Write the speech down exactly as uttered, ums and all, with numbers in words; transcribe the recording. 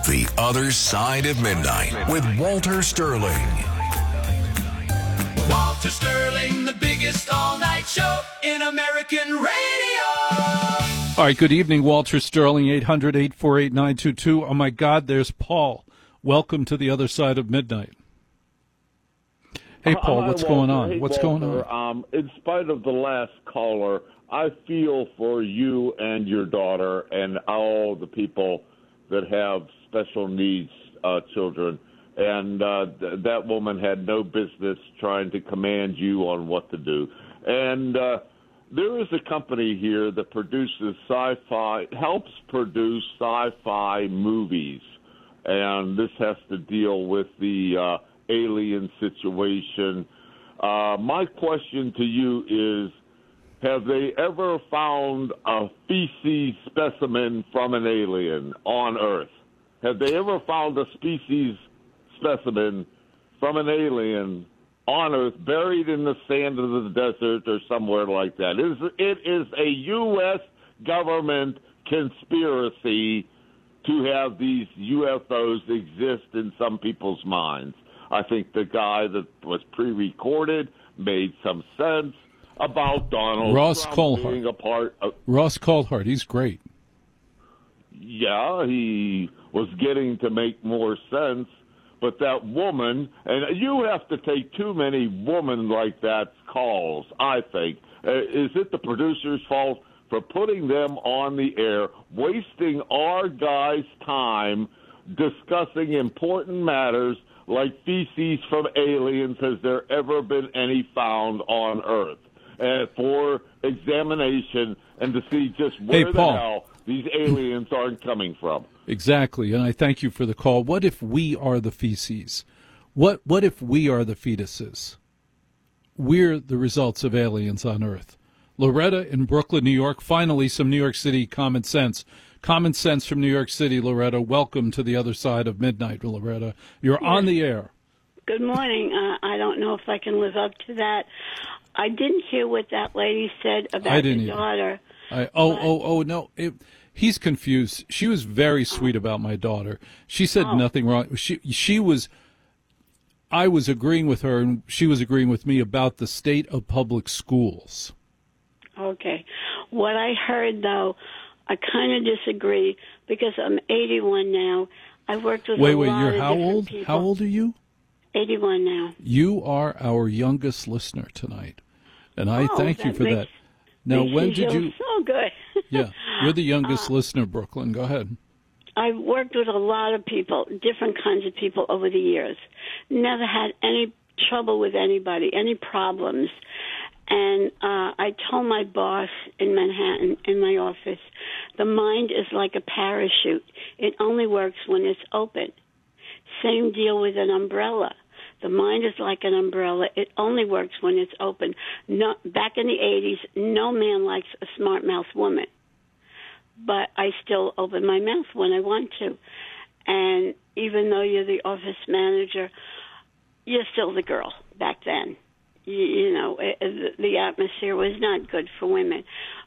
The Other Side of Midnight with Walter Sterling. Walter Sterling, the biggest all-night show in American radio. All right, good evening, Walter Sterling, eight hundred, eight four eight, nine two two. Oh, my God, there's Paul. Welcome to The Other Side of Midnight. Hey, Paul, Hi, what's Walter. going on? Hey, What's Walter. going on? Um, in spite of the last caller, I feel for you and your daughter and all the people that have special needs uh, children. And uh, th- that woman had no business trying to command you on what to do. And uh, there is a company here that produces sci-fi, helps produce sci-fi movies. And this has to deal with the uh, alien situation. Uh, my question to you is, have they ever found a feces specimen from an alien on Earth? Have they ever found a species specimen from an alien on Earth buried in the sand of the desert or somewhere like that? It is, it is a U S government conspiracy to have these U F Os exist in some people's minds. I think the guy that was pre-recorded made some sense about Donald Ross Trump Coulthart. being a part of... Ross Coulthart, he's great. Yeah, he was getting to make more sense, but that woman, and you have to take too many women like that calls, I think. Uh, is it the producer's fault for putting them on the air, wasting our guys' time discussing important matters like feces from aliens? Has there ever been any found on Earth? Uh, for examination and to see just where Hey, the Paul. hell these aliens aren't coming from. Exactly, and I thank you for the call. What if we are the feces? What What if we are the fetuses? We're the results of aliens on Earth. Loretta in Brooklyn, New York. Finally, some New York City common sense. Common sense from New York City, Loretta. Welcome to the other side of midnight, Loretta. You're on the air. Good morning. Uh, I don't know if I can live up to that. I didn't hear what that lady said about I didn't your either. daughter. I, oh, oh, oh, no. It, he's confused. She was very sweet about my daughter. She said Oh. nothing wrong. She, she was, I was agreeing with her, and she was agreeing with me about the state of public schools. Okay. What I heard, though, I kind of disagree because I'm eighty-one now. I've worked with Wait, a wait, lot you're of how different old? people. How old are you? eighty-one now. You are our youngest listener tonight, and I Oh, thank you that for makes- that. Now, makes when me did feel you? So good. Yeah, you're the youngest Uh, listener, Brooklyn. Go ahead. I've worked with a lot of people, different kinds of people over the years. Never had any trouble with anybody, any problems. And uh, I told my boss in Manhattan, in my office, the mind is like a parachute. It only works when it's open. Same deal with an umbrella. The mind is like an umbrella. It only works when it's open. No, back in the eighties, no man likes a smart-mouthed woman. But I still open my mouth when I want to. And even though you're the office manager, you're still the girl back then. You, you know, it, the atmosphere was not good for women.